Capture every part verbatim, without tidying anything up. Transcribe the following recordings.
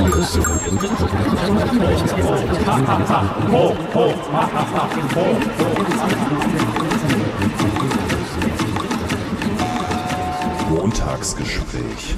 Montagsgespräch.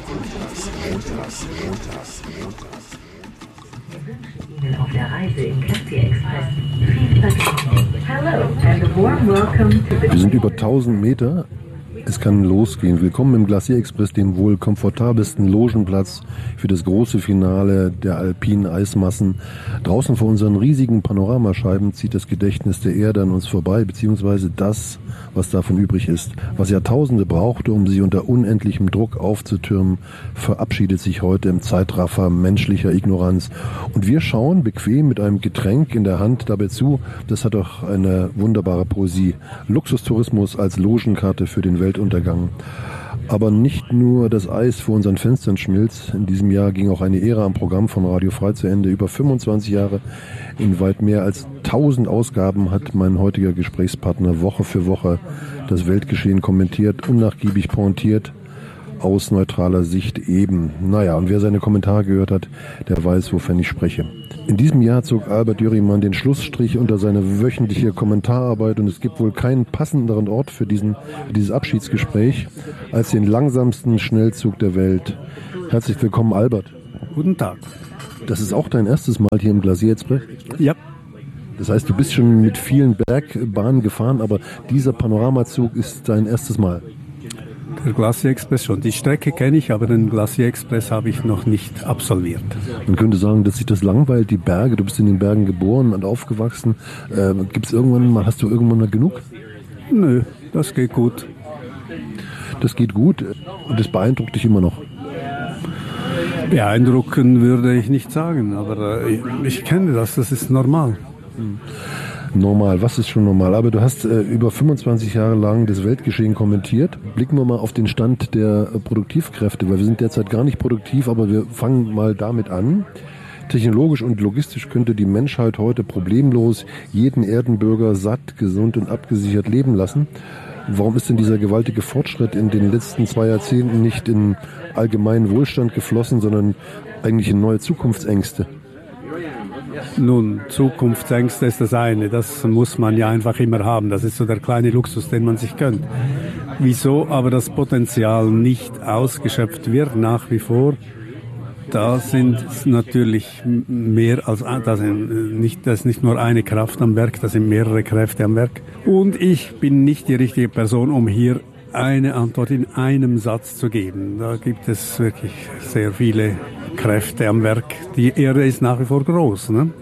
Auf der Reise im Glacier Express. Viel Vergnügen. Hello and a warm welcome to the... Wir sind über tausend Meter. Es kann losgehen. Willkommen im Glacier Express, dem wohl komfortabelsten Logenplatz für das große Finale der alpinen Eismassen. Draußen vor unseren riesigen Panoramascheiben zieht das Gedächtnis der Erde an uns vorbei, beziehungsweise das, was davon übrig ist. Was Jahrtausende brauchte, um sich unter unendlichem Druck aufzutürmen, verabschiedet sich heute im Zeitraffer menschlicher Ignoranz. Und wir schauen bequem mit einem Getränk in der Hand dabei zu. Das hat doch eine wunderbare Poesie. Luxustourismus als Logenkarte für den Weltuntergang. Aber nicht nur das Eis vor unseren Fenstern schmilzt. In diesem Jahr ging auch eine Ära am Programm von Radio Frei zu Ende. Über fünfundzwanzig Jahre, in weit mehr als tausend Ausgaben hat mein heutiger Gesprächspartner Woche für Woche das Weltgeschehen kommentiert, unnachgiebig pointiert, aus neutraler Sicht eben. Naja, und wer seine Kommentare gehört hat, der weiß, wovon ich spreche. In diesem Jahr zog Albert Dürrimann den Schlussstrich unter seine wöchentliche Kommentararbeit und es gibt wohl keinen passenderen Ort für diesen, dieses Abschiedsgespräch als den langsamsten Schnellzug der Welt. Herzlich willkommen, Albert. Guten Tag. Das ist auch dein erstes Mal hier im Glacier Express? Ja. Das heißt, du bist schon mit vielen Bergbahnen gefahren, aber dieser Panoramazug ist dein erstes Mal? Der Glacier Express schon. Die Strecke kenne ich, aber den Glacier Express habe ich noch nicht absolviert. Man könnte sagen, dass sich das langweilt, die Berge. Du bist in den Bergen geboren und aufgewachsen. Äh, gibt's irgendwann mal, hast du irgendwann mal genug? Nö, das geht gut. Das geht gut und das beeindruckt dich immer noch? Beeindrucken würde ich nicht sagen, aber äh, ich kenne das, das ist normal. Hm. Normal, was ist schon normal? Aber du hast äh, über fünfundzwanzig Jahre lang das Weltgeschehen kommentiert. Blicken wir mal auf den Stand der äh, Produktivkräfte, weil wir sind derzeit gar nicht produktiv, aber wir fangen mal damit an. Technologisch und logistisch könnte die Menschheit heute problemlos jeden Erdenbürger satt, gesund und abgesichert leben lassen. Warum ist denn dieser gewaltige Fortschritt in den letzten zwei Jahrzehnten nicht in allgemeinen Wohlstand geflossen, sondern eigentlich in neue Zukunftsängste? Nun, Zukunftsängste ist das eine, das muss man ja einfach immer haben, das ist so der kleine Luxus, den man sich gönnt. Wieso aber das Potenzial nicht ausgeschöpft wird nach wie vor, da sind natürlich mehr als, da sind nicht, das ist nicht nur eine Kraft am Werk, da sind mehrere Kräfte am Werk. Und ich bin nicht die richtige Person, um hier eine Antwort in einem Satz zu geben. Da gibt es wirklich sehr viele Kräfte am Werk. Die Erde ist nach wie vor groß, ne?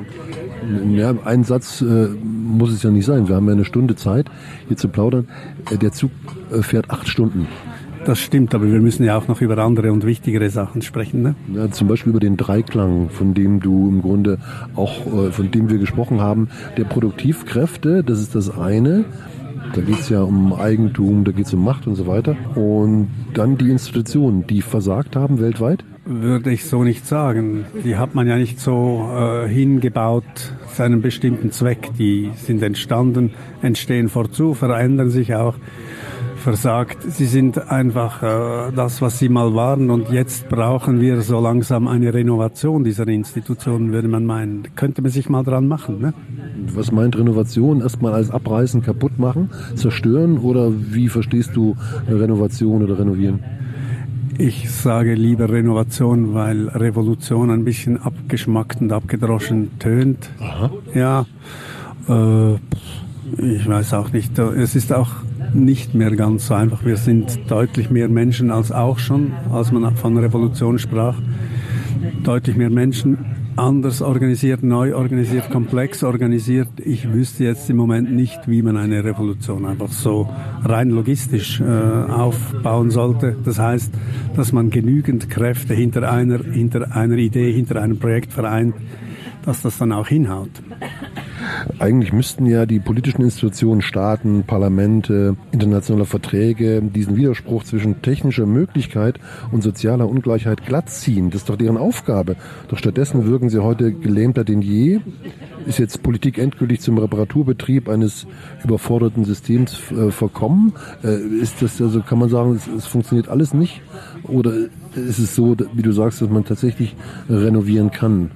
Ja, ein Satz äh, muss es ja nicht sein. Wir haben ja eine Stunde Zeit, hier zu plaudern. Äh, der Zug äh, fährt acht Stunden. Das stimmt, aber wir müssen ja auch noch über andere und wichtigere Sachen sprechen, ne? Ja, zum Beispiel über den Dreiklang, von dem du im Grunde auch, äh, von dem wir gesprochen haben. Der Produktivkräfte, das ist das eine. Da geht es ja um Eigentum, da geht es um Macht und so weiter. Und dann die Institutionen, die versagt haben weltweit? Würde ich so nicht sagen. Die hat man ja nicht so äh, hingebaut zu einem bestimmten Zweck. Die sind entstanden, entstehen fortzu, verändern sich auch. Versagt. Sie sind einfach äh, das, was sie mal waren und jetzt brauchen wir so langsam eine Renovation dieser Institutionen, würde man meinen. Könnte man sich mal dran machen, ne? Was meint Renovation? Erstmal alles abreißen, kaputt machen, zerstören oder wie verstehst du Renovation oder renovieren? Ich sage lieber Renovation, weil Revolution ein bisschen abgeschmackt und abgedroschen tönt. Aha. Ja, äh, ich weiß auch nicht. Es ist auch nicht mehr ganz so einfach. Wir sind deutlich mehr Menschen als auch schon, als man von Revolution sprach. Deutlich mehr Menschen, anders organisiert, neu organisiert, komplex organisiert. Ich wüsste jetzt im Moment nicht, wie man eine Revolution einfach so rein logistisch äh, aufbauen sollte. Das heißt, dass man genügend Kräfte hinter einer, hinter einer Idee, hinter einem Projekt vereint, dass das dann auch hinhaut. Eigentlich müssten ja die politischen Institutionen, Staaten, Parlamente, internationale Verträge diesen Widerspruch zwischen technischer Möglichkeit und sozialer Ungleichheit glattziehen. Das ist doch deren Aufgabe. Doch stattdessen wirken sie heute gelähmter denn je. Ist jetzt Politik endgültig zum Reparaturbetrieb eines überforderten Systems äh, verkommen? Äh, ist das also, kann man sagen, es, es funktioniert alles nicht? Oder ist es so, wie du sagst, dass man tatsächlich renovieren kann?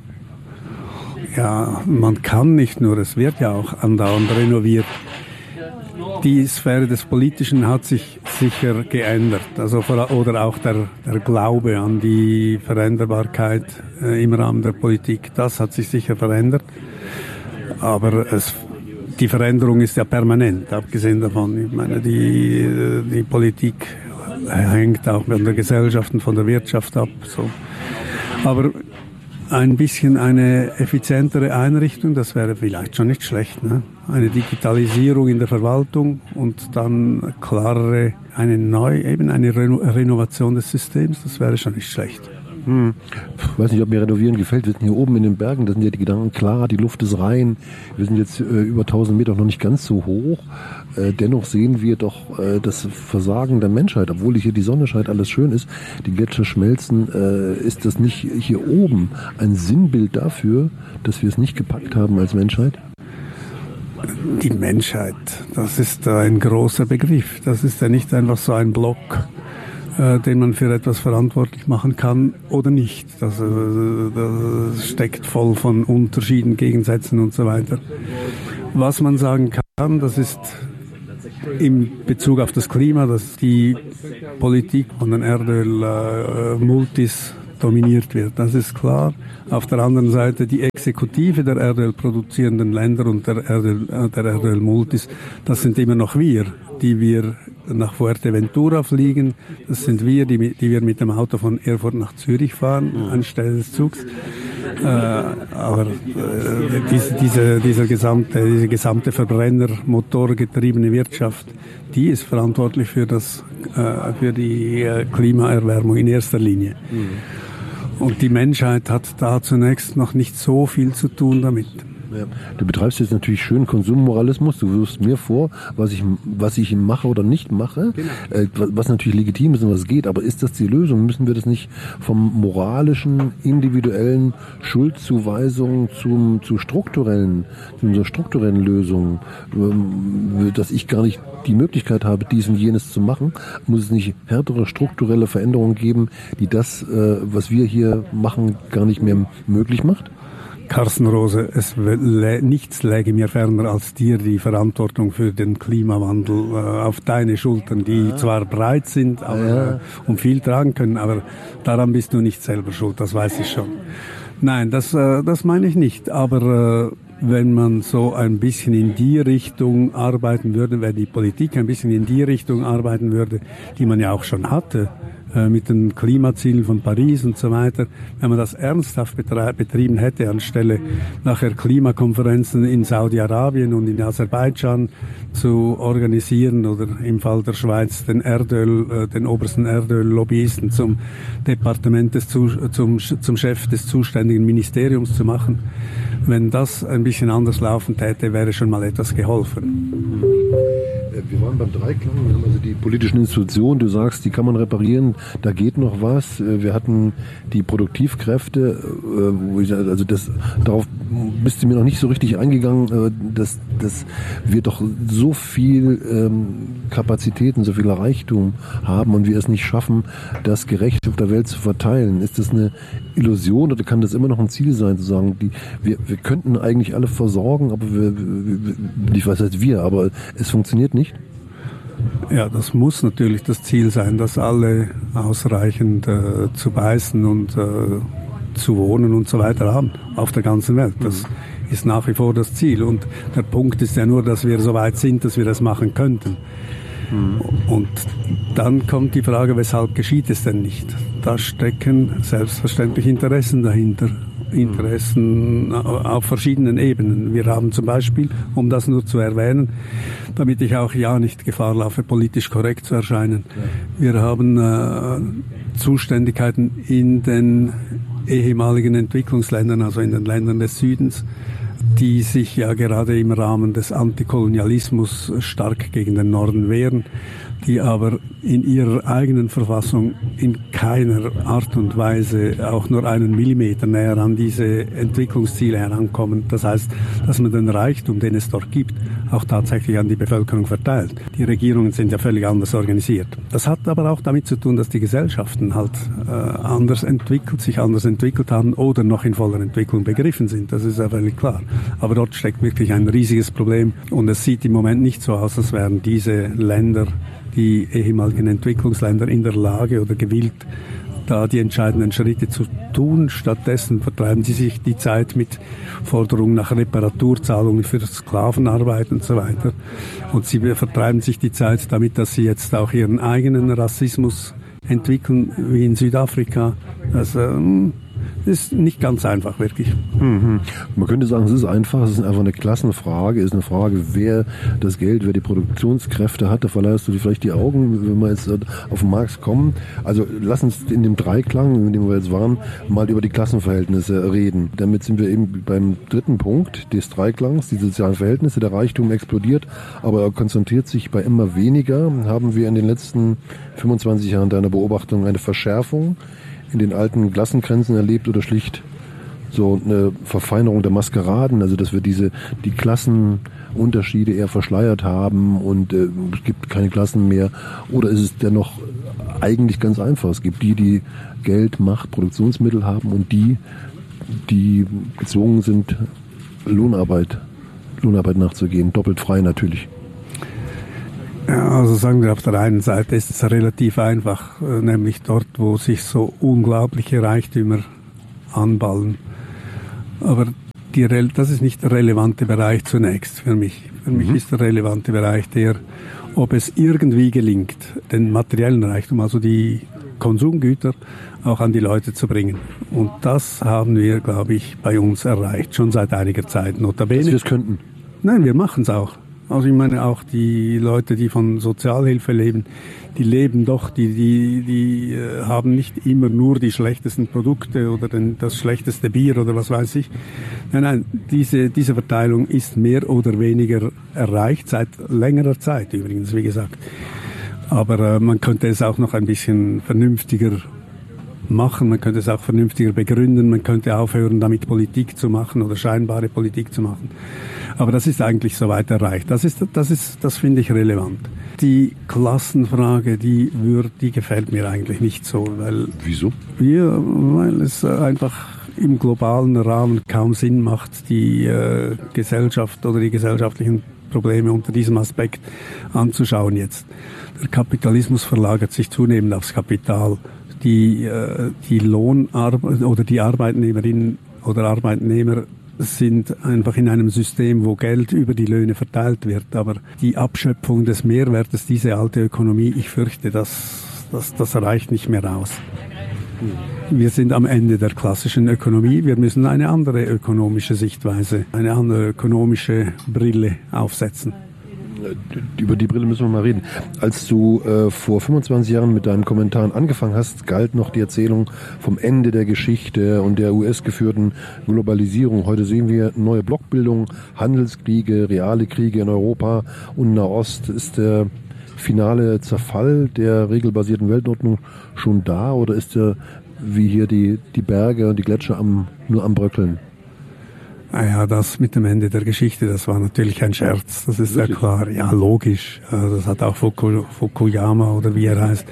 Ja, man kann nicht nur, es wird ja auch andauernd renoviert. Die Sphäre des Politischen hat sich sicher geändert, also oder auch der, der Glaube an die Veränderbarkeit äh, im Rahmen der Politik, das hat sich sicher verändert. Aber es, die Veränderung ist ja permanent, abgesehen davon. Ich meine, die, die Politik hängt auch von der Gesellschaft und von der Wirtschaft ab. So. Aber ein bisschen eine effizientere Einrichtung, das wäre vielleicht schon nicht schlecht. Ne? Eine Digitalisierung in der Verwaltung und dann klarere, eine neue, eben eine Reno- Renovation des Systems, das wäre schon nicht schlecht. Hm. Ich weiß nicht, ob mir Renovieren gefällt. Wir sind hier oben in den Bergen, da sind ja die Gedanken klar, die Luft ist rein. Wir sind jetzt äh, über tausend Meter noch nicht ganz so hoch. Äh, dennoch sehen wir doch äh, das Versagen der Menschheit. Obwohl hier die Sonne scheint, alles schön ist, die Gletscher schmelzen, äh, ist das nicht hier oben ein Sinnbild dafür, dass wir es nicht gepackt haben als Menschheit? Die Menschheit, das ist ein großer Begriff. Das ist ja nicht einfach so ein Block, äh, den man für etwas verantwortlich machen kann oder nicht. Das, äh, das steckt voll von Unterschieden, Gegensätzen und so weiter. Was man sagen kann, das ist in Bezug auf das Klima, dass die Politik von den Erdöl-Multis dominiert wird. Das ist klar. Auf der anderen Seite die Exekutive der Erdöl produzierenden Länder und der Erdöl, der Erdöl-Multis, das sind immer noch wir, die wir nach Fuerteventura fliegen. Das sind wir, die, die wir mit dem Auto von Erfurt nach Zürich fahren, anstelle des Zugs. Äh, aber äh, diese, diese, dieser gesamte, diese gesamte Verbrennermotorgetriebene Wirtschaft, die ist verantwortlich für, das, äh, für die äh, Klimaerwärmung in erster Linie. Mhm. Und die Menschheit hat da zunächst noch nicht so viel zu tun damit. Ja. Du betreibst jetzt natürlich schön Konsummoralismus. Du wirfst mir vor, was ich, was ich mache oder nicht mache, genau. äh, was natürlich legitim ist und was geht. Aber ist das die Lösung? Müssen wir das nicht vom moralischen, individuellen Schuldzuweisung zum, zu strukturellen, zu einer strukturellen Lösung, ähm, dass ich gar nicht die Möglichkeit habe, dies und jenes zu machen? Muss es nicht härtere strukturelle Veränderungen geben, die das, äh, was wir hier machen, gar nicht mehr möglich macht? Carsten Rose, es lä- nichts läge mir ferner, als dir die Verantwortung für den Klimawandel äh, auf deine Schultern, die ja. zwar breit sind aber, ja. äh, und viel tragen können, aber daran bist du nicht selber schuld, das weiß ich schon. Nein, das, äh, das meine ich nicht, aber äh, wenn man so ein bisschen in die Richtung arbeiten würde, wenn die Politik ein bisschen in die Richtung arbeiten würde, die man ja auch schon hatte, mit den Klimazielen von Paris und so weiter, wenn man das ernsthaft betrieben hätte, anstelle nachher Klimakonferenzen in Saudi-Arabien und in Aserbaidschan zu organisieren oder im Fall der Schweiz den Erdöl, den obersten Erdöl-Lobbyisten zum Departement des, zum, zum Chef des zuständigen Ministeriums zu machen. Wenn das ein bisschen anders laufen täte, wäre schon mal etwas geholfen. Wir waren beim Dreiklang, wir haben also die politischen Institutionen, du sagst, die kann man reparieren, da geht noch was. Wir hatten die Produktivkräfte, wo ich, also das, darauf bist du mir noch nicht so richtig eingegangen, dass, dass wir doch so viel ähm, Kapazitäten, so viel Reichtum haben und wir es nicht schaffen, das gerecht auf der Welt zu verteilen. Ist das eine Illusion oder kann das immer noch ein Ziel sein, zu sagen, die, wir, wir könnten eigentlich alle versorgen, aber wir, wir, ich weiß nicht wir, aber es funktioniert nicht? Ja, das muss natürlich das Ziel sein, dass alle ausreichend äh, zu beißen und äh, zu wohnen und so weiter haben auf der ganzen Welt. Das mhm. ist nach wie vor das Ziel. Und der Punkt ist ja nur, dass wir so weit sind, dass wir das machen könnten. Mhm. Und dann kommt die Frage, weshalb geschieht es denn nicht? Da stecken selbstverständlich Interessen dahinter. Interessen auf verschiedenen Ebenen. Wir haben zum Beispiel, um das nur zu erwähnen, damit ich auch ja nicht Gefahr laufe, politisch korrekt zu erscheinen, wir haben äh, Zuständigkeiten in den ehemaligen Entwicklungsländern, also in den Ländern des Südens, die sich ja gerade im Rahmen des Antikolonialismus stark gegen den Norden wehren, die aber in ihrer eigenen Verfassung in keiner Art und Weise auch nur einen Millimeter näher an diese Entwicklungsziele herankommen. Das heißt, dass man den Reichtum, den es dort gibt, auch tatsächlich an die Bevölkerung verteilt. Die Regierungen sind ja völlig anders organisiert. Das hat aber auch damit zu tun, dass die Gesellschaften halt äh, anders entwickelt, sich anders entwickelt haben oder noch in voller Entwicklung begriffen sind. Das ist ja völlig klar. Aber dort steckt wirklich ein riesiges Problem und es sieht im Moment nicht so aus, als wären diese Länder, die ehemaligen Entwicklungsländer, in der Lage oder gewillt, da die entscheidenden Schritte zu tun. Stattdessen vertreiben sie sich die Zeit mit Forderungen nach Reparaturzahlungen für Sklavenarbeit und so weiter. Und sie vertreiben sich die Zeit damit, dass sie jetzt auch ihren eigenen Rassismus entwickeln, wie in Südafrika. Also, ist nicht ganz einfach, wirklich. Mhm. Man könnte sagen, es ist einfach, es ist einfach eine Klassenfrage, es ist eine Frage, wer das Geld, wer die Produktionskräfte hat, da verleihst du dir vielleicht die Augen, wenn wir jetzt auf den Markt kommen. Also lass uns in dem Dreiklang, in dem wir jetzt waren, mal über die Klassenverhältnisse reden. Damit sind wir eben beim dritten Punkt des Dreiklangs, die sozialen Verhältnisse. Der Reichtum explodiert, aber er konzentriert sich bei immer weniger. Haben wir in den letzten fünfundzwanzig Jahren deiner Beobachtung eine Verschärfung in den alten Klassengrenzen erlebt oder schlicht so eine Verfeinerung der Maskeraden, also dass wir diese die Klassenunterschiede eher verschleiert haben und äh, es gibt keine Klassen mehr, oder ist es dennoch eigentlich ganz einfach? Es gibt die, die Geld, Macht, Produktionsmittel haben und die, die gezwungen sind, Lohnarbeit, Lohnarbeit nachzugehen, doppelt frei natürlich. Ja, also sagen wir, auf der einen Seite ist es relativ einfach, nämlich dort, wo sich so unglaubliche Reichtümer anballen. Aber die, das ist nicht der relevante Bereich zunächst für mich. Für mhm. mich ist der relevante Bereich der, ob es irgendwie gelingt, den materiellen Reichtum, also die Konsumgüter, auch an die Leute zu bringen. Und das haben wir, glaube ich, bei uns erreicht, schon seit einiger Zeit. Notabene. Dass wir es könnten? Nein, wir machen es auch. Also ich meine auch die Leute, die von Sozialhilfe leben, die leben doch, die, die, die äh, haben nicht immer nur die schlechtesten Produkte oder den, das schlechteste Bier oder was weiß ich. Nein, nein, diese, diese Verteilung ist mehr oder weniger erreicht, seit längerer Zeit übrigens, wie gesagt. Aber äh, man könnte es auch noch ein bisschen vernünftiger machen, man könnte es auch vernünftiger begründen, man könnte aufhören, damit Politik zu machen oder scheinbare Politik zu machen. Aber das ist eigentlich soweit erreicht. Das ist, das ist, das finde ich relevant. Die Klassenfrage, die wird, die gefällt mir eigentlich nicht so, weil. Wieso? Ja, weil es einfach im globalen Rahmen kaum Sinn macht, die äh, Gesellschaft oder die gesellschaftlichen Probleme unter diesem Aspekt anzuschauen jetzt. Der Kapitalismus verlagert sich zunehmend aufs Kapital. Die, äh, die Lohnarbeit oder die Arbeitnehmerinnen oder Arbeitnehmer sind einfach in einem System, wo Geld über die Löhne verteilt wird. Aber die Abschöpfung des Mehrwertes, diese alte Ökonomie, ich fürchte, das, das, das reicht nicht mehr aus. Wir sind am Ende der klassischen Ökonomie. Wir müssen eine andere ökonomische Sichtweise, eine andere ökonomische Brille aufsetzen. Über die Brille müssen wir mal reden. Als du äh, vor fünfundzwanzig Jahren mit deinen Kommentaren angefangen hast, galt noch die Erzählung vom Ende der Geschichte und der U S-geführten Globalisierung. Heute sehen wir neue Blockbildung, Handelskriege, reale Kriege in Europa und Nahost. Ist der finale Zerfall der regelbasierten Weltordnung schon da oder ist der, wie hier die, die Berge und die Gletscher am, nur am Bröckeln? Naja, das mit dem Ende der Geschichte, das war natürlich ein Scherz, das ist sehr klar. Ja, logisch. Das hat auch Fuku, Fukuyama oder wie er heißt,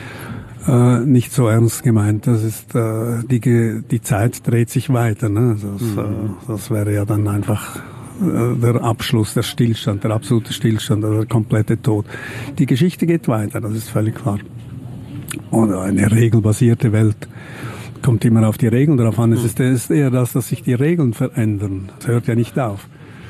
äh, nicht so ernst gemeint. Das ist, äh, die, die Zeit dreht sich weiter. Ne? Das, mhm. äh, das wäre ja dann einfach äh, der Abschluss, der Stillstand, der absolute Stillstand, der komplette Tod. Die Geschichte geht weiter, das ist völlig klar. Und eine regelbasierte Welt kommt immer auf die Regeln drauf an. Es ist eher das, dass sich die Regeln verändern. Das hört ja nicht auf.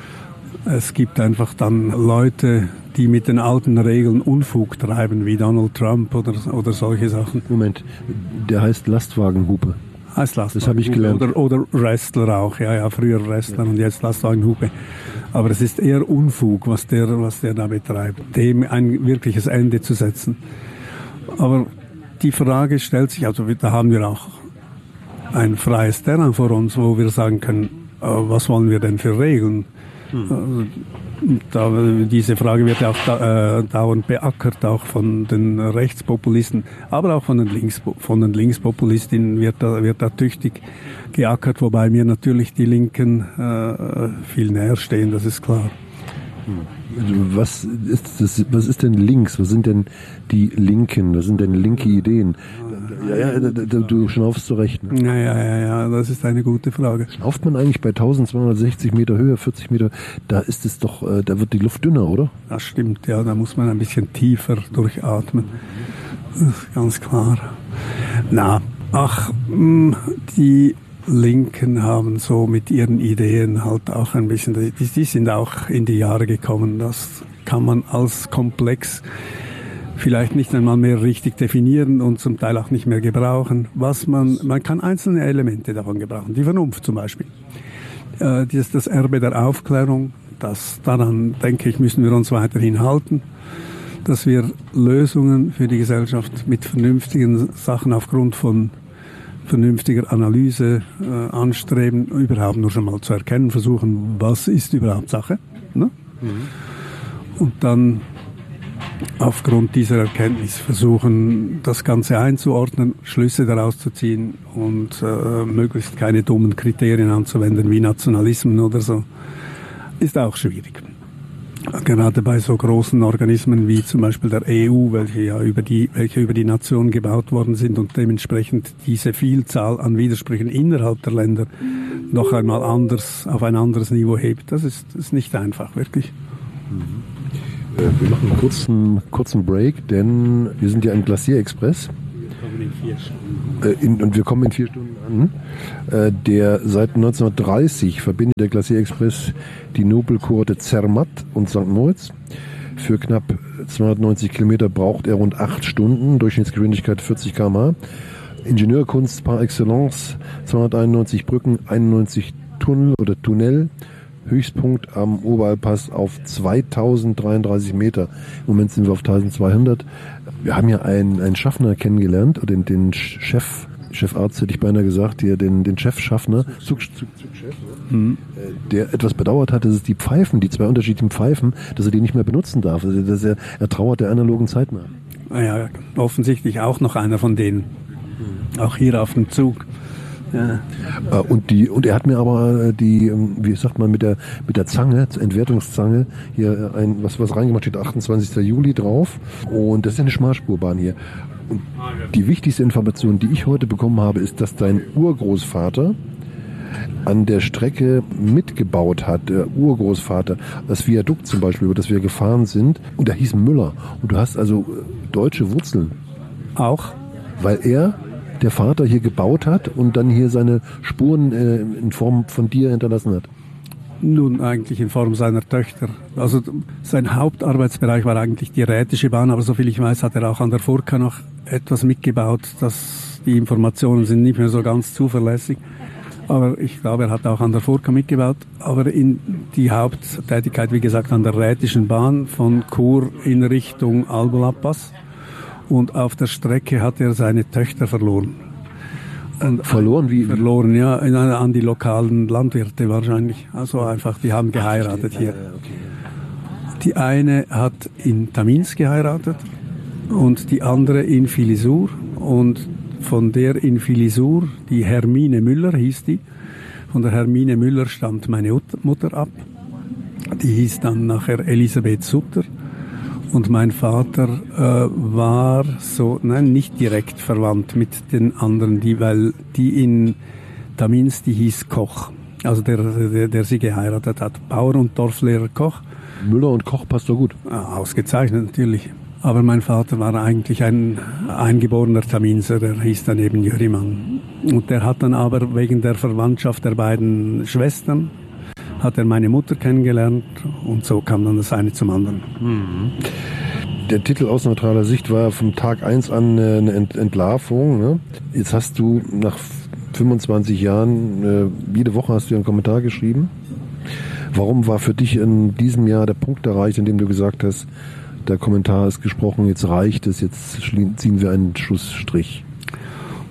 Es gibt einfach dann Leute, die mit den alten Regeln Unfug treiben, wie Donald Trump oder, oder solche Sachen. Moment, der heißt Lastwagenhupe. Heißt Lastwagenhupe. Das habe ich gelernt. Oder, oder Wrestler auch, ja, ja, früher Wrestler ja. Und jetzt Lastwagenhupe. Aber es ist eher Unfug, was der, was der da betreibt, dem ein wirkliches Ende zu setzen. Aber die Frage stellt sich, also da haben wir auch ein freies Terrain vor uns, wo wir sagen können, was wollen wir denn für Regeln? Hm. Da, diese Frage wird auch da, äh, dauernd beackert, auch von den Rechtspopulisten, aber auch von den, Links, von den Linkspopulistinnen wird da, wird da tüchtig geackert, wobei mir natürlich die Linken äh, viel näher stehen, das ist klar. Was ist das, was ist denn links? Was sind denn die Linken? Was sind denn linke Ideen? Ja, ja, du schnaufst zu Recht. Ne? Ja, ja, ja, ja, das ist eine gute Frage. Schnauft man eigentlich bei tausendzweihundertsechzig Meter Höhe, vierzig Meter, da ist es doch, da wird die Luft dünner, oder? Das stimmt, ja, da muss man ein bisschen tiefer durchatmen. Das ist ganz klar. Na, ach, die Linken haben so mit ihren Ideen halt auch ein bisschen, die, die sind auch in die Jahre gekommen. Das kann man als komplex vielleicht nicht einmal mehr richtig definieren und zum Teil auch nicht mehr gebrauchen. Was man, man kann einzelne Elemente davon gebrauchen. Die Vernunft zum Beispiel. Äh, das, das Erbe der Aufklärung, das, daran denke ich, müssen wir uns weiterhin halten. Dass wir Lösungen für die Gesellschaft mit vernünftigen Sachen aufgrund von vernünftiger Analyse äh, anstreben, überhaupt nur schon mal zu erkennen, versuchen, was ist überhaupt Sache. Ne? Mhm. Und dann aufgrund dieser Erkenntnis versuchen, das Ganze einzuordnen, Schlüsse daraus zu ziehen und äh, möglichst keine dummen Kriterien anzuwenden wie Nationalismen oder so. Ist auch schwierig. Gerade bei so großen Organismen wie zum Beispiel der E U, welche ja über die, welche über die Nation gebaut worden sind und dementsprechend diese Vielzahl an Widersprüchen innerhalb der Länder noch einmal anders, auf ein anderes Niveau hebt. Das ist, das ist nicht einfach, wirklich. Mhm. Äh, wir machen einen kurzen, kurzen Break, denn wir sind ja im Glacier Express. Wir kommen in vier Stunden. Äh, in, und wir kommen in vier Stunden an. Äh, der seit neunzehnhundertdreißig verbindet der Glacier Express die Nobelkohorte Zermatt und Sankt Moritz. Für knapp zweihundertneunzig Kilometer braucht er rund acht Stunden, Durchschnittsgeschwindigkeit vierzig Kilometer pro Stunde. Ingenieurkunst par excellence, zweihunderteinundneunzig Brücken, einundneunzig Tunnel oder Tunnel, Höchstpunkt am Oberalpass auf zweitausenddreiunddreißig Meter. Im Moment sind wir auf eintausendzweihundert. Wir haben ja einen, einen Schaffner kennengelernt, oder den, den Chef, Chefarzt hätte ich beinahe gesagt, hier, den, den Chefschaffner, Zug, Zug, Zugchef, mhm. der etwas bedauert hat, dass es die Pfeifen, die zwei unterschiedlichen Pfeifen, dass er die nicht mehr benutzen darf. Also, dass er, er trauert der analogen Zeit nach. Ja, offensichtlich auch noch einer von denen. Mhm. Auch hier auf dem Zug. Ja. Und die, und er hat mir aber die, wie sagt man, mit der, mit der Zange, Entwertungszange, hier ein, was, was reingemacht steht, achtundzwanzigster Juli drauf. Und das ist eine Schmalspurbahn hier. Und die wichtigste Information, die ich heute bekommen habe, ist, dass dein Urgroßvater an der Strecke mitgebaut hat, der Urgroßvater, das Viadukt zum Beispiel, über das wir gefahren sind. Und der hieß Müller. Und du hast also deutsche Wurzeln. Auch? Weil er, der Vater, hier gebaut hat und dann hier seine Spuren äh, in Form von dir hinterlassen hat? Nun, eigentlich in Form seiner Töchter. Also sein Hauptarbeitsbereich war eigentlich die Rätische Bahn, aber soviel ich weiß, hat er auch an der Furka noch etwas mitgebaut. Das, die Informationen sind nicht mehr so ganz zuverlässig. Aber ich glaube, er hat auch an der Furka mitgebaut. Aber in die Haupttätigkeit, wie gesagt, an der Rätischen Bahn von Chur in Richtung Albulapass. Und auf der Strecke hat er seine Töchter verloren. Und verloren wie? Verloren, ja, in einer, an die lokalen Landwirte wahrscheinlich. Also einfach, die haben geheiratet hier. Die eine hat in Tamins geheiratet und die andere in Filisur. Und von der in Filisur, die Hermine Müller hieß die, von der Hermine Müller stammt meine Mutter ab. Die hieß dann nachher Elisabeth Sutter. Und mein Vater äh, war so, nein, nicht direkt verwandt mit den anderen, die, weil die in Tamins, die hieß Koch, also der, der, der sie geheiratet hat. Bauer und Dorflehrer Koch. Müller und Koch passt doch gut. Ja, ausgezeichnet natürlich. Aber mein Vater war eigentlich ein eingeborener Taminser, der hieß dann eben Jürimann. Und der hat dann aber wegen der Verwandtschaft der beiden Schwestern, hat er meine Mutter kennengelernt und so kam dann das eine zum anderen. Mhm. Der Titel aus neutraler Sicht war vom Tag eins an eine Entlarvung. Ne? Jetzt hast du nach fünfundzwanzig Jahren, äh, jede Woche hast du einen Kommentar geschrieben. Warum war für dich in diesem Jahr der Punkt erreicht, in dem du gesagt hast, der Kommentar ist gesprochen, jetzt reicht es, jetzt ziehen wir einen Schlussstrich?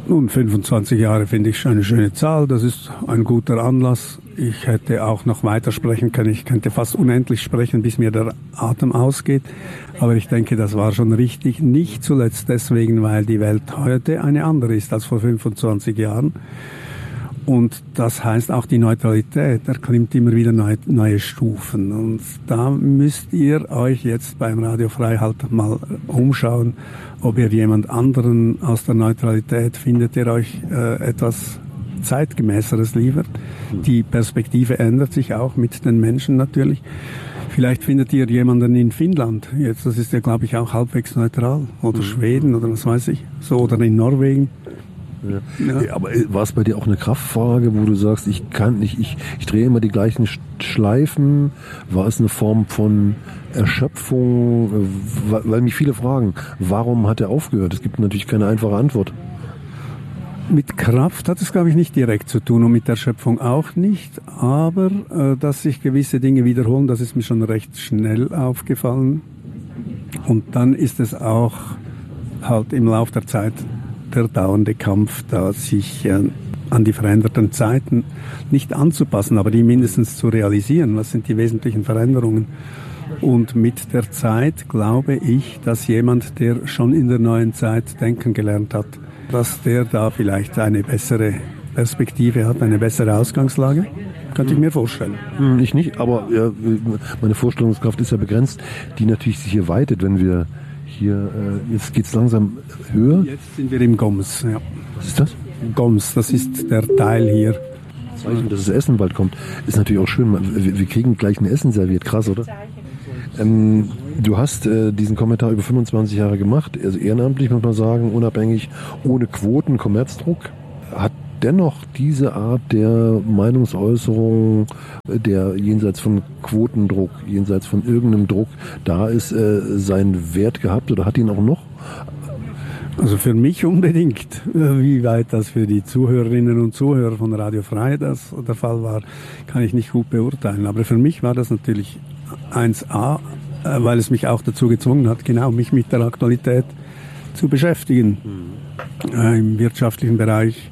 Nun, fünfundzwanzig Jahre finde ich eine schöne Zahl. Das ist ein guter Anlass. Ich hätte auch noch weiter sprechen können. Ich könnte fast unendlich sprechen, bis mir der Atem ausgeht. Aber ich denke, das war schon richtig. Nicht zuletzt deswegen, weil die Welt heute eine andere ist als vor fünfundzwanzig Jahren. Und das heißt auch die Neutralität erklimmt immer wieder neue, neue Stufen. Und da müsst ihr euch jetzt beim Radio Frei halt mal umschauen, ob ihr jemand anderen aus der Neutralität findet, der euch äh, etwas Zeitgemäßeres liefert. Die Perspektive ändert sich auch mit den Menschen natürlich. Vielleicht findet ihr jemanden in Finnland. Jetzt, das ist ja, glaube ich, auch halbwegs neutral. Oder mhm. Schweden oder was weiß ich. So, oder in Norwegen. Ja. Ja. Aber war es bei dir auch eine Kraftfrage, wo du sagst, ich kann nicht, ich, ich drehe immer die gleichen Schleifen? War es eine Form von Erschöpfung? Weil mich viele fragen, warum hat er aufgehört? Es gibt natürlich keine einfache Antwort. Mit Kraft hat es, glaube ich, nicht direkt zu tun und mit Erschöpfung auch nicht. Aber äh, dass sich gewisse Dinge wiederholen, das ist mir schon recht schnell aufgefallen. Und dann ist es auch halt im Lauf der Zeit der dauernde Kampf, da sich äh, an die veränderten Zeiten nicht anzupassen, aber die mindestens zu realisieren. Was sind die wesentlichen Veränderungen? Und mit der Zeit glaube ich, dass jemand, der schon in der neuen Zeit denken gelernt hat, dass der da vielleicht eine bessere Perspektive hat, eine bessere Ausgangslage. Könnte ich mir vorstellen. Ich nicht, aber ja, meine Vorstellungskraft ist ja begrenzt, die natürlich sich hier weitet, wenn wir hier, äh, jetzt geht's langsam höher. Jetzt sind wir im Goms, ja. Was ist das? Goms, das ist der Teil hier. Zeichen, dass das Essen bald kommt. Ist natürlich auch schön. Wir, wir kriegen gleich ein Essen serviert. Krass, oder? Ähm, du hast äh, diesen Kommentar über fünfundzwanzig Jahre gemacht, also ehrenamtlich, muss man sagen, unabhängig, ohne Quoten, Kommerzdruck. Hat dennoch diese Art der Meinungsäußerung, der jenseits von Quotendruck, jenseits von irgendeinem Druck da ist, äh, seinen Wert gehabt oder hat ihn auch noch? Also für mich unbedingt. Wie weit das für die Zuhörerinnen und Zuhörer von Radio Frei das der Fall war, kann ich nicht gut beurteilen. Aber für mich war das natürlich eins a, weil es mich auch dazu gezwungen hat, genau mich mit der Aktualität zu beschäftigen. Mhm. Äh, im wirtschaftlichen Bereich,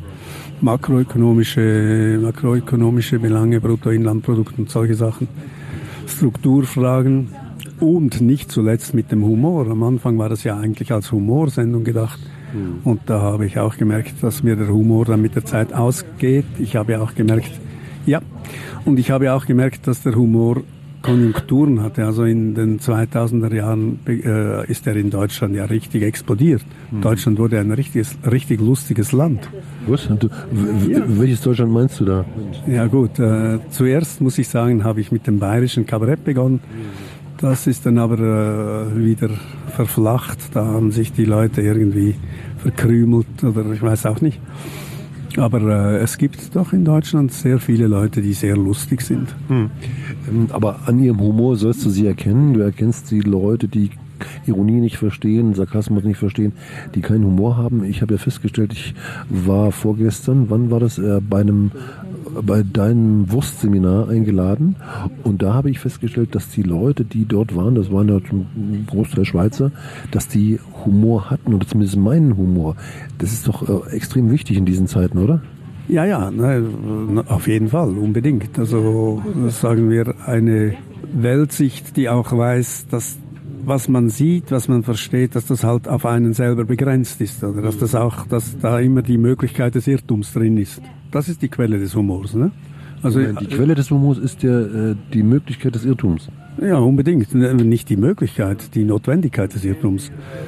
makroökonomische, makroökonomische Belange, Bruttoinlandprodukt und solche Sachen, Strukturfragen und nicht zuletzt mit dem Humor. Am Anfang war das ja eigentlich als Humorsendung gedacht. Mhm. Und da habe ich auch gemerkt, dass mir der Humor dann mit der Zeit ausgeht. Ich habe auch gemerkt, ja, und ich habe auch gemerkt, dass der Humor Konjunkturen hatte. Also in den zweitausender Jahren äh, ist er in Deutschland ja richtig explodiert. Mhm. Deutschland wurde ein richtiges, richtig lustiges Land. Was? Du, w- ja. Welches Deutschland meinst du da? Ja gut, äh, zuerst muss ich sagen, habe ich mit dem bayerischen Kabarett begonnen. Das ist dann aber äh, wieder verflacht. Da haben sich die Leute irgendwie verkrümelt oder ich weiß auch nicht. Aber äh, es gibt doch in Deutschland sehr viele Leute, die sehr lustig sind. Hm. Aber an ihrem Humor sollst du sie erkennen. Du erkennst die Leute, die Ironie nicht verstehen, Sarkasmus nicht verstehen, die keinen Humor haben. Ich habe ja festgestellt, ich war vorgestern, wann war das, äh, bei einem bei deinem Wurstseminar eingeladen und da habe ich festgestellt, dass die Leute, die dort waren, das waren ja ein Großteil Schweizer, dass die Humor hatten oder zumindest meinen Humor. Das ist doch äh, extrem wichtig in diesen Zeiten, oder? Ja, ja, ne, auf jeden Fall, unbedingt. Also sagen wir eine Weltsicht, die auch weiß, dass was man sieht, was man versteht, dass das halt auf einen selber begrenzt ist, oder dass das auch, dass da immer die Möglichkeit des Irrtums drin ist. Das ist die Quelle des Humors, ne? Also die Quelle des Humors ist ja äh, die Möglichkeit des Irrtums. Ja, unbedingt. Nicht die Möglichkeit, die Notwendigkeit des Irrtums.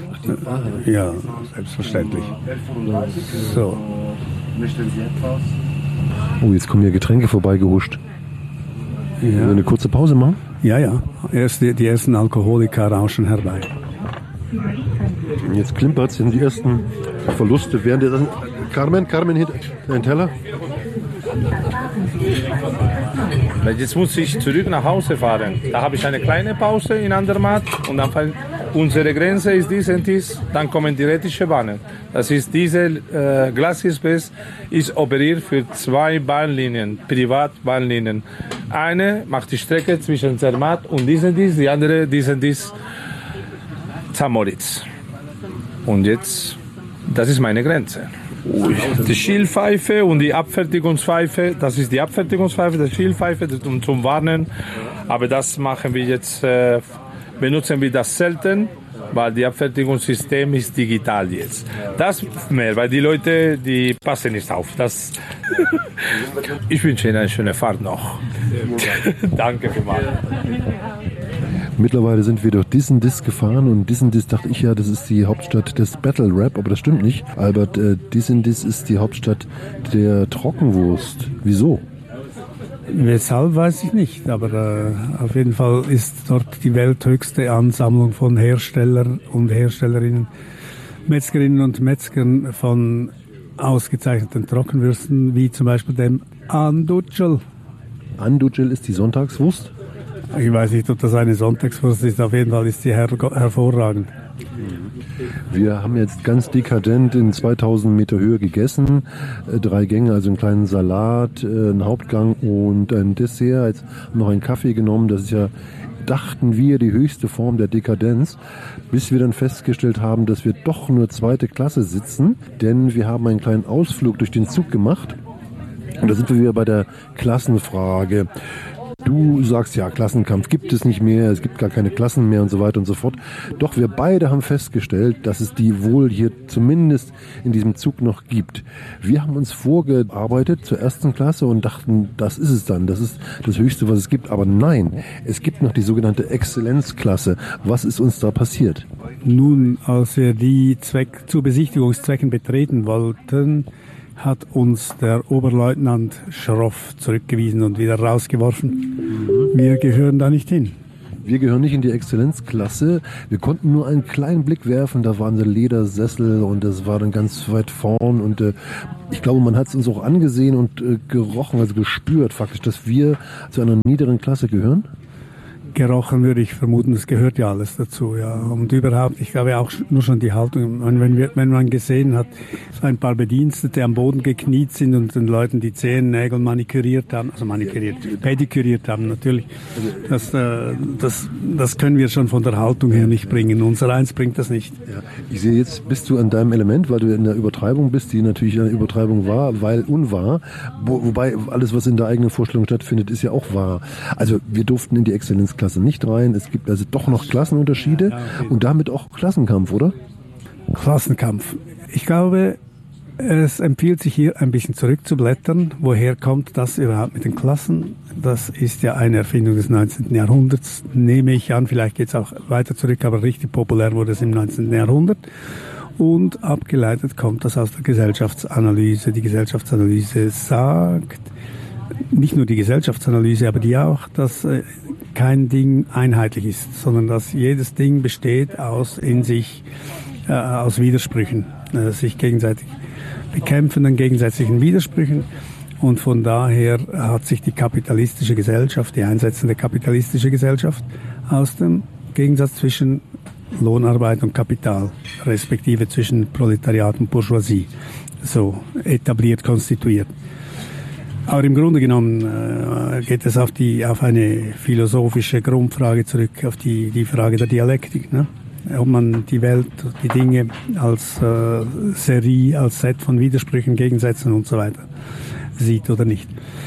Ja, selbstverständlich. So. Oh, jetzt kommen hier Getränke vorbeigehuscht. Ja. Wollen wir eine kurze Pause machen? Ja, ja. Erst die, die ersten Alkoholiker rauschen herbei. Jetzt klimpert es in die ersten Verluste. Während der Carmen, Carmen, hinter dein Teller. Jetzt muss ich zurück nach Hause fahren. Da habe ich eine kleine Pause in Andermatt und dann fallen, unsere Grenze ist dies und dies. Dann kommen die rätische Bahnen. Das ist diese äh, Glaciexpress ist operiert für zwei Bahnlinien, Privatbahnlinien. Eine macht die Strecke zwischen Zermatt und dies und dies, die andere dies und dies Zamoritz. Und jetzt, das ist meine Grenze. Die Schielpfeife und die Abfertigungspfeife, das ist die Abfertigungspfeife, die Schielpfeife, das ist zum Warnen. Aber das machen wir jetzt, äh, benutzen wir das selten, weil das Abfertigungssystem ist digital jetzt. Das mehr, weil die Leute, die passen nicht auf. Das ich wünsche Ihnen eine schöne Fahrt noch. Danke vielmals. Mittlerweile sind wir durch Dissendis gefahren und Dissendis dachte ich ja, das ist die Hauptstadt des Battle Rap, aber das stimmt nicht. Albert, äh, Dissendis ist die Hauptstadt der Trockenwurst. Wieso? Weshalb weiß ich nicht, aber äh, auf jeden Fall ist dort die welthöchste Ansammlung von Herstellern und Herstellerinnen, Metzgerinnen und Metzgern von ausgezeichneten Trockenwürsten, wie zum Beispiel dem Andutschel. Andutschel ist die Sonntagswurst? Ich weiß nicht, ob das eine Sonntagswurst ist, auf jeden Fall ist sie her- hervorragend. Wir haben jetzt ganz dekadent in zweitausend Meter Höhe gegessen. Äh, drei Gänge, also einen kleinen Salat, äh, einen Hauptgang und ein Dessert. Jetzt noch einen Kaffee genommen. Das ist ja, dachten wir, die höchste Form der Dekadenz, bis wir dann festgestellt haben, dass wir doch nur zweite Klasse sitzen, denn wir haben einen kleinen Ausflug durch den Zug gemacht. Und da sind wir wieder bei der Klassenfrage. Du sagst, ja, Klassenkampf gibt es nicht mehr, es gibt gar keine Klassen mehr und so weiter und so fort. Doch wir beide haben festgestellt, dass es die wohl hier zumindest in diesem Zug noch gibt. Wir haben uns vorgearbeitet zur ersten Klasse und dachten, das ist es dann, das ist das Höchste, was es gibt. Aber nein, es gibt noch die sogenannte Exzellenzklasse. Was ist uns da passiert? Nun, als wir die Zweck, zu Besichtigungszwecken betreten wollten, hat uns der Oberleutnant schroff zurückgewiesen und wieder rausgeworfen. Wir gehören da nicht hin. Wir gehören nicht in die Exzellenzklasse. Wir konnten nur einen kleinen Blick werfen. Da waren so Ledersessel und das war dann ganz weit vorn. Und äh, ich glaube, man hat es uns auch angesehen und äh, gerochen, also gespürt faktisch, dass wir zu einer niederen Klasse gehören. Gerochen würde ich vermuten, es gehört ja alles dazu, ja. Und überhaupt, ich glaube auch nur schon die Haltung, wenn, wir, wenn man gesehen hat, so ein paar Bedienstete am Boden gekniet sind und den Leuten die Zehennägel maniküriert haben, also maniküriert, pediküriert haben natürlich, das, äh, das, das können wir schon von der Haltung her nicht bringen. Unser Eins bringt das nicht. Ja, ich sehe, jetzt bist du an deinem Element, weil du in der Übertreibung bist, die natürlich eine Übertreibung war, weil unwahr. Wo, wobei alles, was in der eigenen Vorstellung stattfindet, ist ja auch wahr. Also wir durften in die Exzellenzklasse nicht rein. Es gibt also doch noch Klassenunterschiede ja, okay. Und damit auch Klassenkampf, oder? Klassenkampf. Ich glaube, es empfiehlt sich hier ein bisschen zurückzublättern. Woher kommt das überhaupt mit den Klassen? Das ist ja eine Erfindung des neunzehnten Jahrhunderts, nehme ich an. Vielleicht geht es auch weiter zurück, aber richtig populär wurde es im neunzehnten Jahrhundert. Und abgeleitet kommt das aus der Gesellschaftsanalyse. Die Gesellschaftsanalyse sagt, nicht nur die Gesellschaftsanalyse, aber die auch, dass äh, kein Ding einheitlich ist, sondern dass jedes Ding besteht aus in sich äh, aus Widersprüchen, äh, sich gegenseitig bekämpfenden gegensätzlichen Widersprüchen. Und von daher hat sich die kapitalistische Gesellschaft, die einsetzende kapitalistische Gesellschaft, aus dem Gegensatz zwischen Lohnarbeit und Kapital, respektive zwischen Proletariat und Bourgeoisie, so etabliert, konstituiert. Aber im Grunde genommen äh, geht es auf die auf eine philosophische Grundfrage zurück, auf die die Frage der Dialektik, ne? Ob man die Welt, die Dinge als äh, Serie, als Set von Widersprüchen, Gegensätzen und so weiter sieht oder nicht.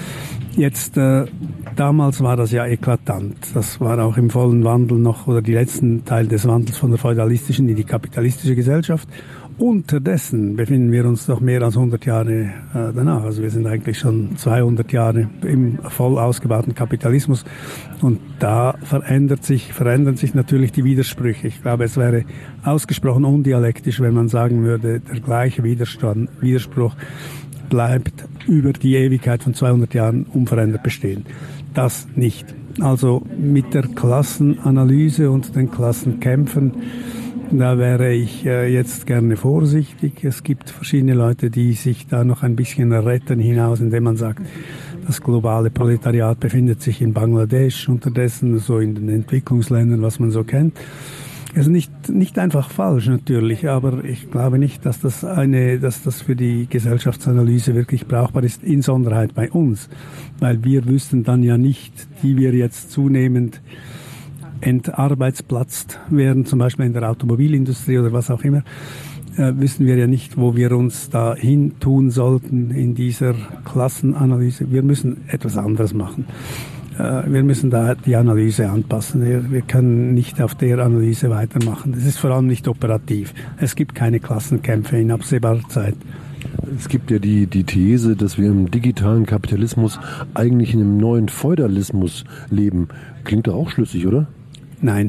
Jetzt äh, damals war das ja eklatant. Das war auch im vollen Wandel noch oder die letzten Teil des Wandels von der feudalistischen in die kapitalistische Gesellschaft. Unterdessen befinden wir uns noch mehr als hundert Jahre äh, danach. Also wir sind eigentlich schon zweihundert Jahre im voll ausgebauten Kapitalismus. Und da verändert sich, verändern sich natürlich die Widersprüche. Ich glaube, es wäre ausgesprochen undialektisch, wenn man sagen würde, der gleiche Widerstand, Widerspruch bleibt über die Ewigkeit von zweihundert Jahren unverändert bestehen. Das nicht. Also mit der Klassenanalyse und den Klassenkämpfen, da wäre ich äh, jetzt gerne vorsichtig. Es gibt verschiedene Leute, die sich da noch ein bisschen retten hinaus, indem man sagt, das globale Proletariat befindet sich in Bangladesch unterdessen, so in den Entwicklungsländern, was man so kennt. Das ist nicht, nicht einfach falsch natürlich, aber ich glaube nicht, dass das eine, dass das für die Gesellschaftsanalyse wirklich brauchbar ist, insonderheit bei uns. Weil wir wüssten dann ja nicht, die wir jetzt zunehmend entarbeitsplatzt werden, zum Beispiel in der Automobilindustrie oder was auch immer, äh, wissen wir ja nicht, wo wir uns da hin tun sollten in dieser Klassenanalyse. Wir müssen etwas anderes machen. Äh, wir müssen da die Analyse anpassen. Wir, wir können nicht auf der Analyse weitermachen. Das ist vor allem nicht operativ. Es gibt keine Klassenkämpfe in absehbarer Zeit. Es gibt ja die, die These, dass wir im digitalen Kapitalismus eigentlich in einem neuen Feudalismus leben. Klingt doch auch schlüssig, oder? Nein.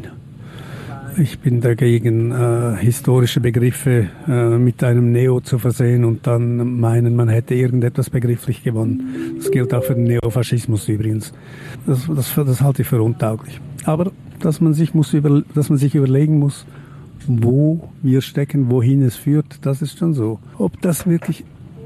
Ich bin dagegen, äh, historische Begriffe äh, mit einem Neo zu versehen und dann meinen, man hätte irgendetwas begrifflich gewonnen. Das gilt auch für den Neofaschismus übrigens. Das, das, das halte ich für untauglich. Aber dass man sich, muss über, dass man sich überlegen muss, wo wir stecken, wohin es führt, das ist schon so. Ob das wirklich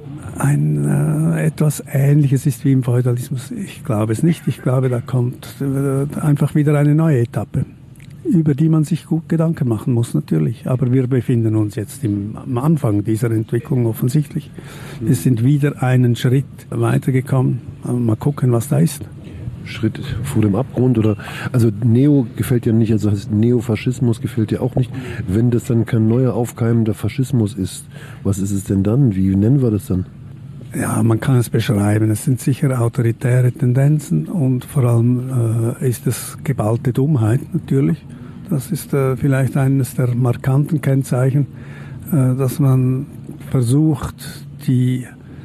ein äh, etwas Ähnliches ist wie im Feudalismus, ich glaube es nicht. Ich glaube, da kommt äh, einfach wieder eine neue Etappe, über die man sich gut Gedanken machen muss, natürlich. Aber wir befinden uns jetzt im, am Anfang dieser Entwicklung offensichtlich. Wir sind wieder einen Schritt weitergekommen. Mal gucken, was da ist. Schritt vor dem Abgrund oder, also Neo gefällt ja nicht, also das heißt Neofaschismus gefällt dir auch nicht. Wenn das dann kein neuer aufkeimender Faschismus ist, was ist es denn dann? Wie nennen wir das dann? Ja, man kann es beschreiben. Es sind sicher autoritäre Tendenzen und vor allem äh, ist es geballte Dummheit natürlich. Das ist äh, vielleicht eines der markanten Kennzeichen, äh, dass man versucht, die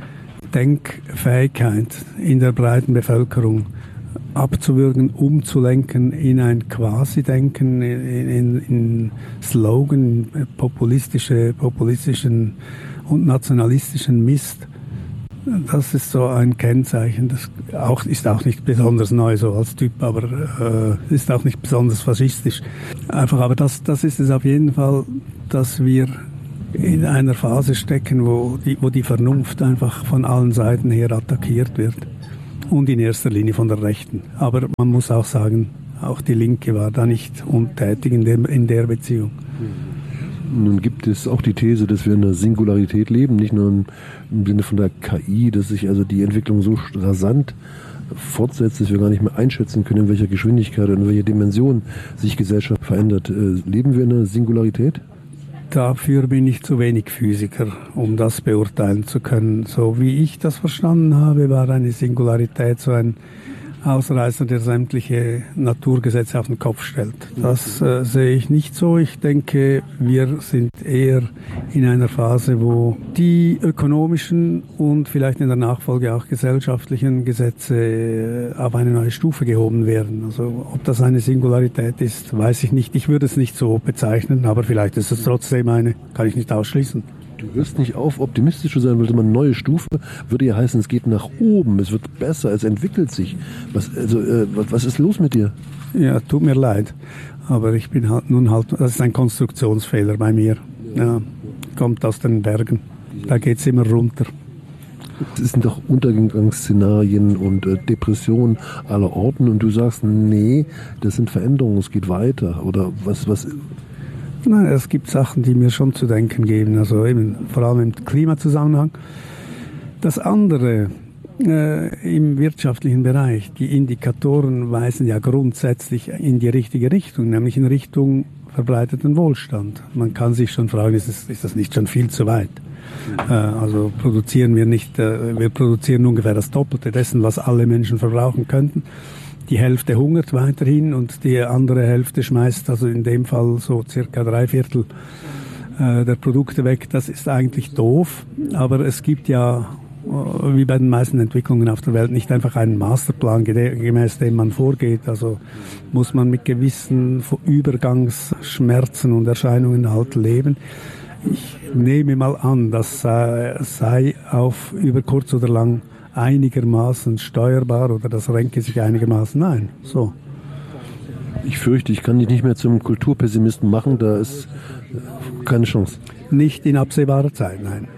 Denkfähigkeit in der breiten Bevölkerung abzuwürgen, umzulenken in ein Quasi-Denken, in, in, in Slogan, populistische, populistischen und nationalistischen Mist. Das ist so ein Kennzeichen. Das auch, ist auch nicht besonders neu so als Typ, aber äh, ist auch nicht besonders faschistisch. Einfach, aber das, das ist es auf jeden Fall, dass wir in einer Phase stecken, wo die, wo die Vernunft einfach von allen Seiten her attackiert wird. Und in erster Linie von der Rechten. Aber man muss auch sagen, auch die Linke war da nicht untätig in, dem, in der Beziehung. Nun gibt es auch die These, dass wir in einer Singularität leben, nicht nur im Sinne von der K I, dass sich also die Entwicklung so rasant fortsetzt, dass wir gar nicht mehr einschätzen können, in welcher Geschwindigkeit und in welcher Dimension sich Gesellschaft verändert. Leben wir in einer Singularität? Dafür bin ich zu wenig Physiker, um das beurteilen zu können. So wie ich das verstanden habe, war eine Singularität so ein Ausreißer, der sämtliche Naturgesetze auf den Kopf stellt. Das äh, sehe ich nicht so. Ich denke, wir sind eher in einer Phase, wo die ökonomischen und vielleicht in der Nachfolge auch gesellschaftlichen Gesetze äh, auf eine neue Stufe gehoben werden. Also ob das eine Singularität ist, weiß ich nicht. Ich würde es nicht so bezeichnen, aber vielleicht ist es trotzdem eine, kann ich nicht ausschließen. Du hörst nicht auf, optimistisch zu sein, weil man eine neue Stufe würde ja heißen, es geht nach oben, es wird besser, es entwickelt sich. Was, also, äh, was, was ist los mit dir? Ja, tut mir leid, aber ich bin halt nun halt, das ist ein Konstruktionsfehler bei mir. Ja, kommt aus den Bergen, da geht's immer runter. Es sind doch Untergangsszenarien und äh, Depressionen aller Orten und du sagst, nee, das sind Veränderungen, es geht weiter. Oder was, was? Nein, es gibt Sachen, die mir schon zu denken geben, also eben vor allem im Klimazusammenhang. Das andere, äh, im wirtschaftlichen Bereich, die Indikatoren weisen ja grundsätzlich in die richtige Richtung, nämlich in Richtung verbreiteten Wohlstand. Man kann sich schon fragen, ist das, ist das nicht schon viel zu weit? Äh, also produzieren wir nicht, äh, wir produzieren ungefähr das Doppelte dessen, was alle Menschen verbrauchen könnten. Die Hälfte hungert weiterhin und die andere Hälfte schmeißt also in dem Fall so circa drei Viertel äh, der Produkte weg. Das ist eigentlich doof, aber es gibt ja, äh, wie bei den meisten Entwicklungen auf der Welt, nicht einfach einen Masterplan, gemäß dem man vorgeht. Also muss man mit gewissen Übergangsschmerzen und Erscheinungen halt leben. Ich nehme mal an, das sei, sei auf über kurz oder lang einigermaßen steuerbar oder das renke sich einigermaßen ein. So. Ich fürchte, ich kann dich nicht mehr zum Kulturpessimisten machen, da ist keine Chance. Nicht in absehbarer Zeit, nein.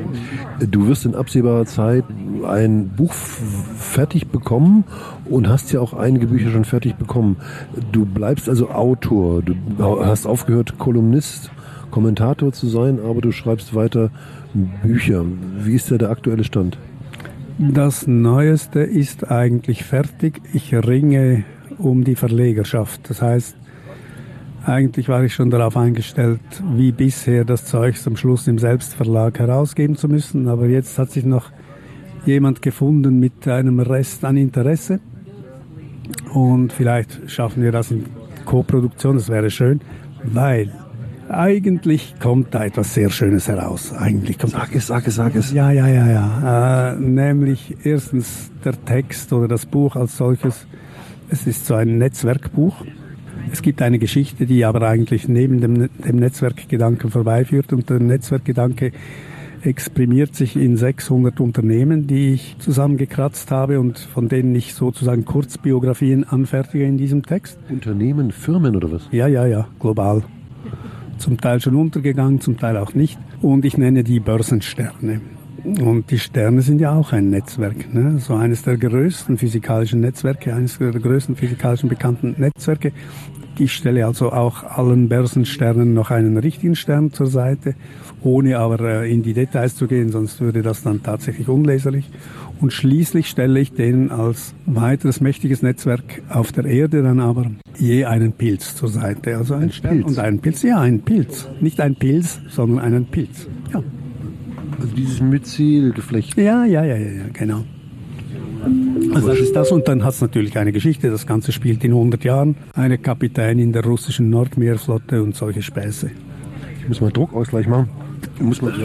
Du wirst in absehbarer Zeit ein Buch fertig bekommen und hast ja auch einige Bücher schon fertig bekommen. Du bleibst also Autor, du hast aufgehört, Kolumnist, Kommentator zu sein, aber du schreibst weiter Bücher. Wie ist da der aktuelle Stand? Das Neueste ist eigentlich fertig. Ich ringe um die Verlegerschaft. Das heißt, Eigentlich war ich schon darauf eingestellt, wie bisher das Zeug zum Schluss im Selbstverlag herausgeben zu müssen. Aber jetzt hat sich noch jemand gefunden mit einem Rest an Interesse. Und vielleicht schaffen wir das in Co-Produktion, das wäre schön, weil eigentlich kommt da etwas sehr Schönes heraus. Eigentlich kommt Sag es, sag es, sag es. Ja, ja, ja, ja. Äh, nämlich erstens der Text oder das Buch als solches. Es ist so ein Netzwerkbuch. Es gibt eine Geschichte, die aber eigentlich neben dem, dem Netzwerkgedanken vorbeiführt. Und der Netzwerkgedanke exprimiert sich in sechshundert Unternehmen, die ich zusammengekratzt habe und von denen ich sozusagen Kurzbiografien anfertige in diesem Text. Unternehmen, Firmen oder was? Ja, ja, ja, global. Zum Teil schon untergegangen, zum Teil auch nicht. Und ich nenne die Börsensterne. Und die Sterne sind ja auch ein Netzwerk, ne? So eines der größten physikalischen Netzwerke, eines der größten physikalischen bekannten Netzwerke. Ich stelle also auch allen Börsensternen noch einen richtigen Stern zur Seite, ohne aber in die Details zu gehen, sonst würde das dann tatsächlich unleserlich. Und schließlich stelle ich denen als weiteres mächtiges Netzwerk auf der Erde dann aber je einen Pilz zur Seite. Also ein, ein Stern Pilz. Und einen Pilz. Ja, ein Pilz. Nicht ein Pilz, sondern einen Pilz. Ja. Also dieses Myzelgeflecht. Ja, ja, ja, ja, genau. Also das ist das. Und dann hat es natürlich eine Geschichte. Das Ganze spielt in hundert Jahren. Eine Kapitänin der russischen Nordmeerflotte und solche Späße. Ich muss mal Druckausgleich machen. Ich muss mal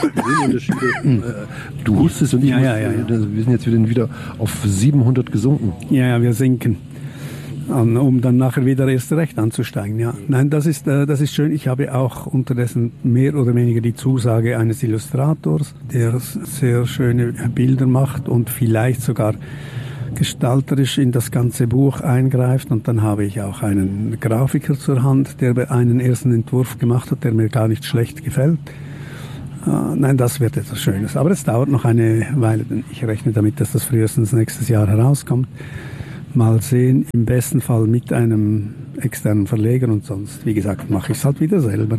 Du hustest und ich ja, muss, ja, ja, ja. Wir sind jetzt wieder auf siebenhundert gesunken. Ja, ja, wir sinken. Um dann nachher wieder erst recht anzusteigen. Ja. Nein, das ist, das ist schön. Ich habe auch unterdessen mehr oder weniger die Zusage eines Illustrators, der sehr schöne Bilder macht und vielleicht sogar gestalterisch in das ganze Buch eingreift. Und dann habe ich auch einen Grafiker zur Hand, der einen ersten Entwurf gemacht hat, der mir gar nicht schlecht gefällt. Uh, nein, das wird etwas Schönes. Aber es dauert noch eine Weile, denn ich rechne damit, dass das frühestens nächstes Jahr herauskommt. Mal sehen, im besten Fall mit einem externen Verleger und sonst, wie gesagt, mache ich es halt wieder selber.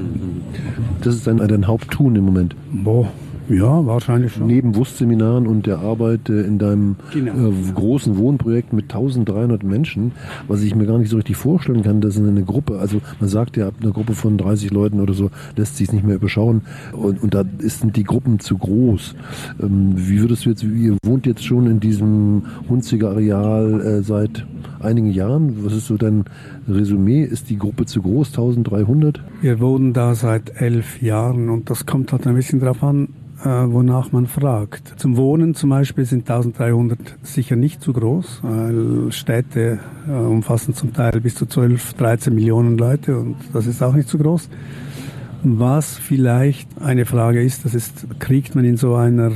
Das ist dein, dein Haupttun im Moment? Boah, ja, wahrscheinlich schon. Neben Wurstseminaren und der Arbeit in deinem genau. äh, großen Wohnprojekt mit tausenddreihundert Menschen, was ich mir gar nicht so richtig vorstellen kann, das ist eine Gruppe, also man sagt ja, ab einer Gruppe von dreißig Leuten oder so lässt sich es nicht mehr überschauen und, und da sind die Gruppen zu groß. Ähm, wie würdest du jetzt, ihr wohnt jetzt schon in diesem Hunziger Areal äh, seit einigen Jahren, was ist so dein Resümee? Ist die Gruppe zu groß, eintausenddreihundert? Wir wohnen da seit elf Jahren und das kommt halt ein bisschen drauf an, wonach man fragt. Zum Wohnen zum Beispiel sind eintausenddreihundert sicher nicht zu groß, weil Städte umfassen zum Teil bis zu zwölf, dreizehn Millionen Leute und das ist auch nicht zu groß. Was vielleicht eine Frage ist, das ist, kriegt man in so einer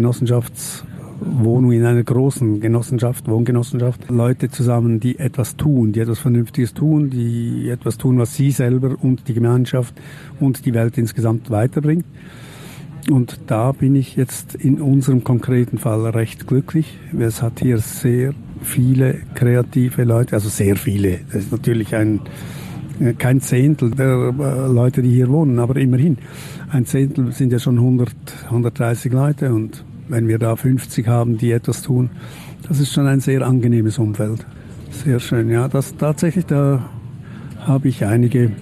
Genossenschaftswohnung, in einer großen Genossenschaft, Wohngenossenschaft, Leute zusammen, die etwas tun, die etwas Vernünftiges tun, die etwas tun, was sie selber und die Gemeinschaft und die Welt insgesamt weiterbringt. Und da bin ich jetzt in unserem konkreten Fall recht glücklich. Es hat hier sehr viele kreative Leute, also sehr viele. Das ist natürlich ein, kein Zehntel der Leute, die hier wohnen, aber immerhin. Ein Zehntel sind ja schon hundert, hundertdreißig Leute und wenn wir da fünfzig haben, die etwas tun, das ist schon ein sehr angenehmes Umfeld. Sehr schön, ja. Das tatsächlich, da habe ich einige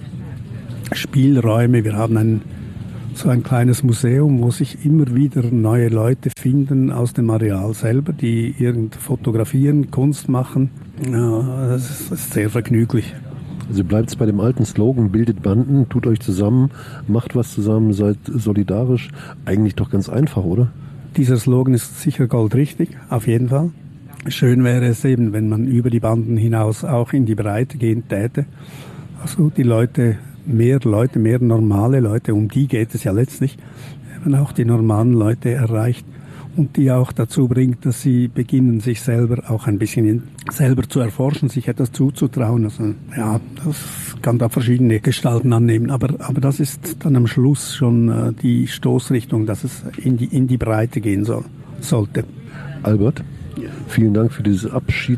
Spielräume. Wir haben ein so ein kleines Museum, wo sich immer wieder neue Leute finden aus dem Areal selber, die irgend fotografieren, Kunst machen. Ja, das ist sehr vergnüglich. Also bleibt es bei dem alten Slogan, bildet Banden, tut euch zusammen, macht was zusammen, seid solidarisch. Eigentlich doch ganz einfach, oder? Dieser Slogan ist sicher goldrichtig, auf jeden Fall. Schön wäre es eben, wenn man über die Banden hinaus auch in die Breite gehen täte. Also die Leute... mehr Leute, mehr normale Leute, um die geht es ja letztlich, wenn man auch die normalen Leute erreicht und die auch dazu bringt, dass sie beginnen, sich selber auch ein bisschen in, selber zu erforschen, sich etwas zuzutrauen. Also ja, das kann da verschiedene Gestalten annehmen, aber, aber das ist dann am Schluss schon äh, die Stoßrichtung, dass es in die, in die Breite gehen soll, sollte. Albert, vielen Dank für dieses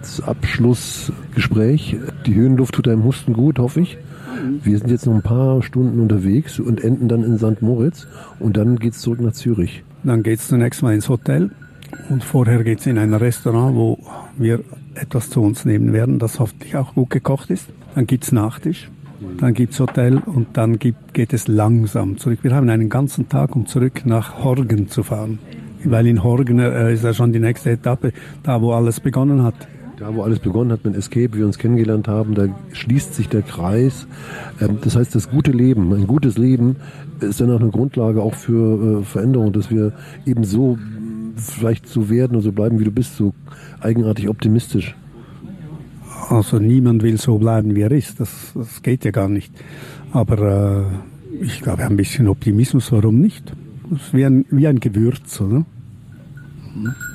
Abschieds-Abschlussgespräch. Die Höhenluft tut einem Husten gut, hoffe ich. Wir sind jetzt noch ein paar Stunden unterwegs und enden dann in Sankt Moritz und dann geht es zurück nach Zürich. Dann geht es zunächst mal ins Hotel und vorher geht es in ein Restaurant, wo wir etwas zu uns nehmen werden, das hoffentlich auch gut gekocht ist. Dann gibt es Nachtisch dann gibt's Hotel und dann gibt, geht es langsam zurück. Wir haben einen ganzen Tag, um zurück nach Horgen zu fahren. Weil in Horgen äh, ist ja schon die nächste Etappe, da wo alles begonnen hat. Da, wo alles begonnen hat mit Escape, wir uns kennengelernt haben, da schließt sich der Kreis. Ähm, das heißt, das gute Leben, ein gutes Leben ist dann auch eine Grundlage auch für äh, Veränderung, dass wir eben so vielleicht so werden und so bleiben, wie du bist, so eigenartig optimistisch. Also niemand will so bleiben, wie er ist. Das, das geht ja gar nicht. Aber äh, ich glaube, ein bisschen Optimismus, warum nicht? Das ist wie ein, wie ein Gewürz, oder? Hm.